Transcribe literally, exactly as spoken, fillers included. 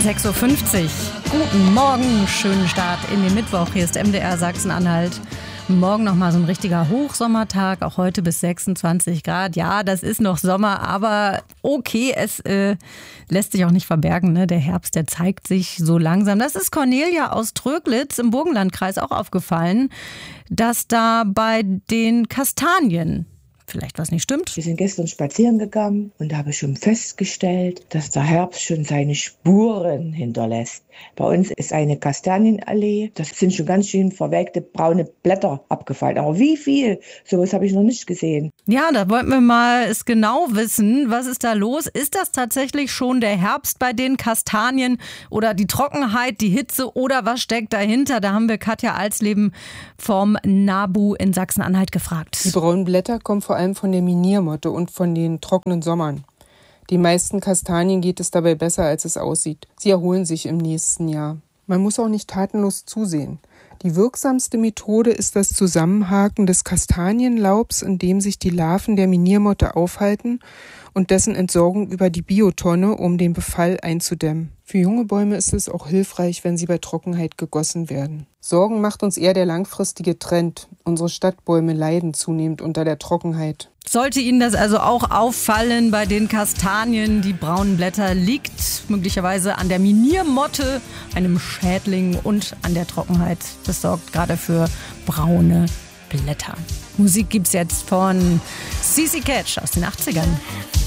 sechs Uhr fünfzig. Guten Morgen, schönen Start in den Mittwoch. Hier ist M D R Sachsen-Anhalt. Morgen nochmal so ein richtiger Hochsommertag, auch heute bis sechsundzwanzig Grad. Ja, das ist noch Sommer, aber okay, es äh, lässt sich auch nicht verbergen. Ne? Der Herbst, der zeigt sich so langsam. Das ist Cornelia aus Tröglitz im Burgenlandkreis auch aufgefallen, dass da bei den Kastanien vielleicht was nicht stimmt. Wir sind gestern spazieren gegangen und da habe ich schon festgestellt, dass der Herbst schon seine Spuren hinterlässt. Bei uns ist eine Kastanienallee. Das sind schon ganz schön verwelkte braune Blätter abgefallen. Aber wie viel? Sowas habe ich noch nicht gesehen. Ja, da wollten wir mal es genau wissen. Was ist da los? Ist das tatsächlich schon der Herbst bei den Kastanien oder die Trockenheit, die Hitze oder was steckt dahinter? Da haben wir Katja Alsleben vom NABU in Sachsen-Anhalt gefragt. Die braunen Blätter kommen vor allem von der Miniermotte und von den trockenen Sommern. Die meisten Kastanien geht es dabei besser, als es aussieht. Sie erholen sich im nächsten Jahr. Man muss auch nicht tatenlos zusehen. Die wirksamste Methode ist das Zusammenhaken des Kastanienlaubs, in dem sich die Larven der Miniermotte aufhalten, und dessen Entsorgung über die Biotonne, um den Befall einzudämmen. Für junge Bäume ist es auch hilfreich, wenn sie bei Trockenheit gegossen werden. Sorgen macht uns eher der langfristige Trend. Unsere Stadtbäume leiden zunehmend unter der Trockenheit. Sollte Ihnen das also auch auffallen bei den Kastanien, die braunen Blätter, liegt möglicherweise an der Miniermotte, einem Schädling und an der Trockenheit. Das sorgt gerade für braune Blätter. Musik gibt's jetzt von C C Catch aus den achtzigern.